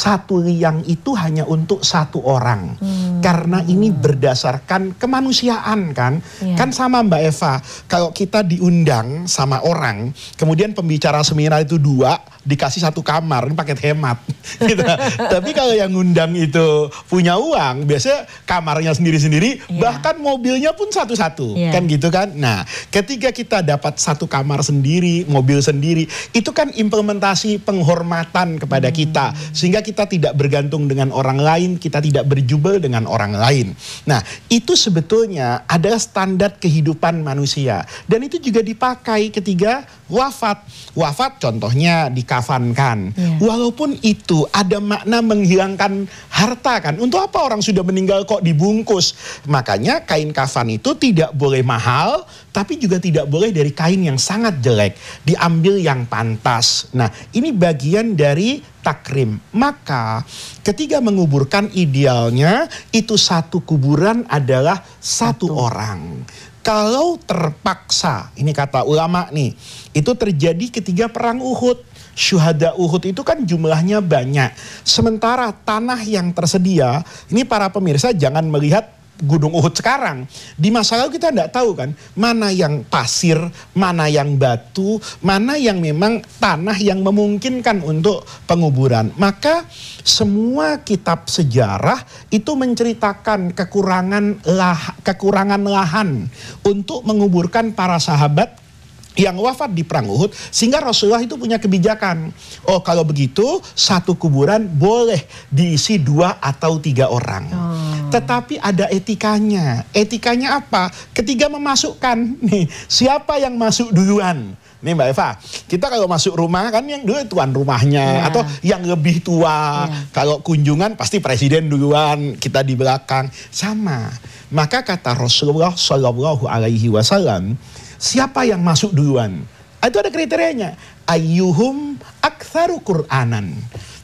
satu liang itu hanya untuk satu orang. Karena ini berdasarkan kemanusiaan kan. Kan sama Mbak Eva, kalau kita diundang sama orang, kemudian pembicara seminar itu 2, dikasih 1 kamar, ini paket hemat. Gitu. Tapi kalau yang ngundang itu punya uang, biasanya kamarnya sendiri-sendiri, bahkan mobilnya pun satu-satu. Kan gitu kan. Nah, ketika kita dapat 1 kamar sendiri, mobil sendiri, itu kan implementasi penghormatan kepada kita. Sehingga kita tidak bergantung dengan orang lain, kita tidak berjubel dengan orang lain. Nah, itu sebetulnya adalah standar kehidupan manusia. Dan itu juga dipakai ketika wafat. Wafat contohnya dikafankan. Walaupun itu ada makna menghilangkan harta kan. Untuk apa orang sudah meninggal kok dibungkus? Makanya kain kafan itu tidak boleh mahal, tapi juga tidak boleh dari kain yang sangat jelek. Diambil yang pantas. Nah, ini bagian dari takrim. Maka ketika menguburkan idealnya itu satu kuburan adalah satu orang. Kalau terpaksa, ini kata ulama nih, itu terjadi ketika perang Uhud. Syuhada Uhud itu kan jumlahnya banyak. Sementara tanah yang tersedia, ini para pemirsa jangan melihat Gunung Uhud sekarang. Di masa lalu kita tidak tahu kan, mana yang pasir, mana yang batu, mana yang memang tanah yang memungkinkan untuk penguburan. Maka semua kitab sejarah itu menceritakan kekurangan lahan untuk menguburkan para sahabat yang wafat di perang Uhud, sehingga Rasulullah itu punya kebijakan. Oh, kalau begitu satu kuburan boleh diisi 2 atau 3 orang. Tetapi ada etikanya. Etikanya apa? Ketika memasukkan, nih, siapa yang masuk duluan? Nih Mbak Eva, kita kalau masuk rumah kan yang dulu tuan rumahnya atau yang lebih tua. Kalau kunjungan pasti presiden duluan, kita di belakang. Sama. Maka kata Rasulullah Shallallahu Alaihi Wasallam, siapa yang masuk duluan? Itu ada kriterianya. Ayyuhum aktsaru Qur'anan.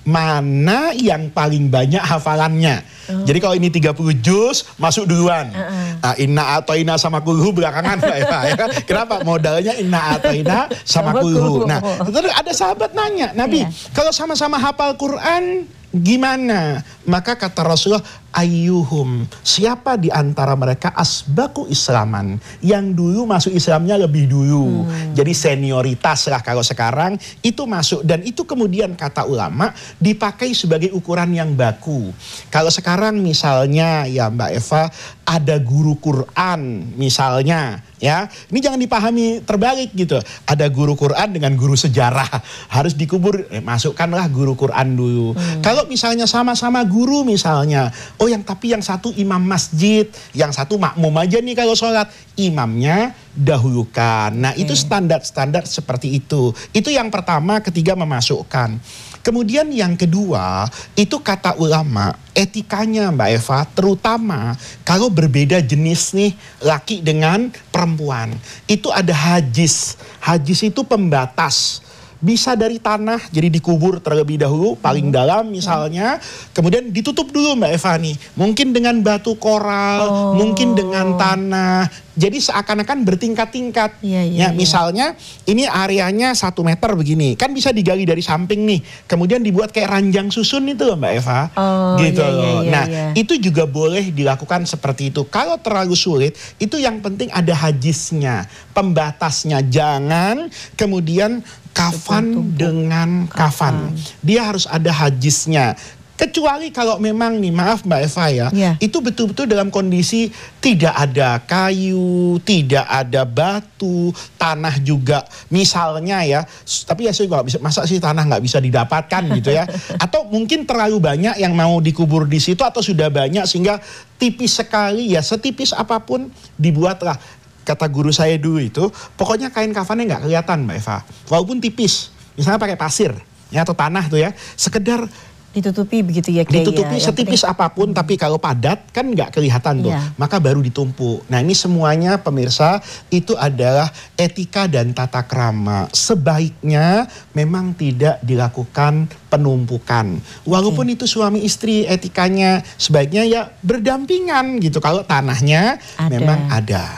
Mana yang paling banyak hafalannya. Jadi kalau ini 30 juz masuk duluan. Inna atoina sama kulhu belakangan Mbak Eva, ya. Kenapa? Modalnya inna atoina sama kulhu. Nah, ada sahabat nanya, Nabi, kalau sama-sama hafal Quran gimana? Maka kata Rasulullah, ayyuhum, siapa di antara mereka asbaku islaman, yang dulu masuk Islamnya lebih dulu. Jadi senioritas lah kalau sekarang itu masuk. Dan itu kemudian kata ulama dipakai sebagai ukuran yang baku. Kalau sekarang misalnya ya Mbak Eva, ada guru Quran misalnya, ya, ini jangan dipahami terbalik gitu. Ada guru Quran dengan guru sejarah, harus dikubur, masukkanlah guru Quran dulu. Kalau misalnya sama-sama guru misalnya, oh tapi yang satu imam masjid, yang satu makmum aja nih kalau sholat, imamnya dahulukan. Nah, itu standar-standar seperti itu. Itu yang pertama ketika memasukkan. Kemudian yang kedua, itu kata ulama, etikanya Mbak Eva, terutama kalau berbeda jenis nih, laki dengan perempuan. Itu ada hajis. Hajis itu pembatas. Bisa dari tanah, jadi dikubur terlebih dahulu, paling dalam misalnya. Kemudian ditutup dulu Mbak Eva nih. Mungkin dengan batu koral, mungkin dengan tanah. Jadi seakan-akan bertingkat-tingkat. Misalnya ini areanya 1 meter begini. Kan bisa digali dari samping nih. Kemudian dibuat kayak ranjang susun itu loh Mbak Eva. Gitu loh. Nah, itu juga boleh dilakukan seperti itu. Kalau terlalu sulit, itu yang penting ada hajisnya. Pembatasnya. Jangan kemudian kafan dengan kafan. Dia harus ada hajisnya. Kecuali kalau memang nih, maaf Mbak Eva ya, itu betul-betul dalam kondisi tidak ada kayu, tidak ada batu, tanah juga misalnya ya. Tapi ya saya nggak bisa, masa sih tanah nggak bisa didapatkan gitu ya. Atau mungkin terlalu banyak yang mau dikubur di situ atau sudah banyak sehingga tipis sekali ya, setipis apapun dibuatlah. Kata guru saya dulu itu, pokoknya kain kafannya nggak kelihatan Mbak Eva. Walaupun tipis, misalnya pakai pasir ya, atau tanah tuh ya, sekedar ditutupi begitu ya. Ditutupi setipis apapun, tapi kalau padat kan nggak kelihatan tuh. Maka baru ditumpuk. Nah, ini semuanya pemirsa, itu adalah etika dan tata krama. Sebaiknya memang tidak dilakukan penumpukan. Walaupun itu suami istri, etikanya sebaiknya ya berdampingan gitu. Kalau tanahnya memang ada.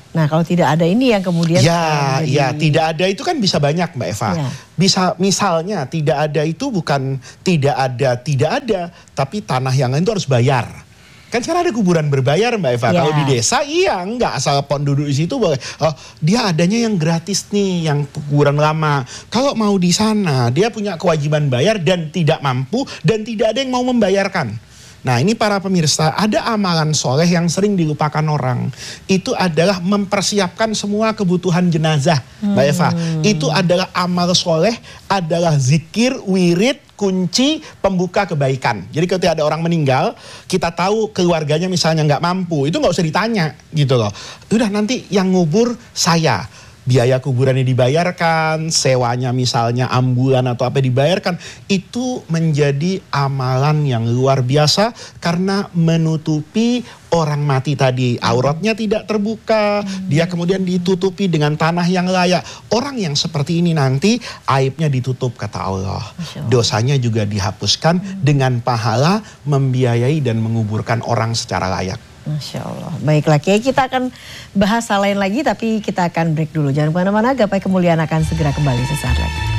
Nah kalau tidak ada ini yang kemudian Ya, tidak ada itu kan bisa banyak Mbak Eva. Ya. Bisa misalnya tidak ada itu bukan tidak ada, tapi tanah yang lain itu harus bayar. Kan sekarang ada kuburan berbayar Mbak Eva. Ya. Kalau di desa iya enggak, asal pon duduk di situ boleh. Oh, dia adanya yang gratis nih, yang kuburan lama. Kalau mau di sana dia punya kewajiban bayar dan tidak mampu dan tidak ada yang mau membayarkan. Nah ini para pemirsa, ada amalan soleh yang sering dilupakan orang. Itu adalah mempersiapkan semua kebutuhan jenazah, Mbak Eva. Itu adalah amal soleh, adalah zikir, wirid, kunci pembuka kebaikan. Jadi ketika ada orang meninggal, kita tahu keluarganya misalnya nggak mampu, itu nggak usah ditanya gitu loh. Udah nanti yang ngubur saya. Biaya kuburannya dibayarkan, sewanya misalnya ambulan atau apa dibayarkan, itu menjadi amalan yang luar biasa karena menutupi orang mati tadi. Auratnya tidak terbuka, dia kemudian ditutupi dengan tanah yang layak. Orang yang seperti ini nanti aibnya ditutup kata Allah. Dosanya juga dihapuskan dengan pahala membiayai dan menguburkan orang secara layak. Masya Allah. Baiklah Kiai, kita akan bahas hal lain lagi tapi kita akan break dulu. Jangan kemana-mana, Gapai Kemuliaan akan segera kembali sesaat lagi.